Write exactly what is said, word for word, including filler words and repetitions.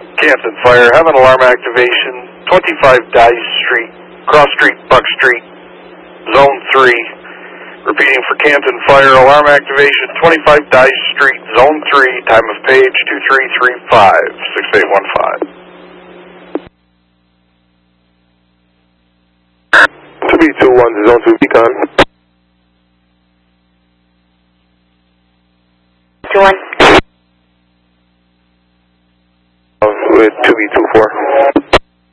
Canton Fire, have an alarm activation, twenty-five Dice Street, Cross Street, Buck Street, Zone three. Repeating for Canton Fire, alarm activation, twenty-five Dice Street, Zone three, time of page two three three five, six eight one five. two B two one, Zone two Beacon. two one. With two B two four.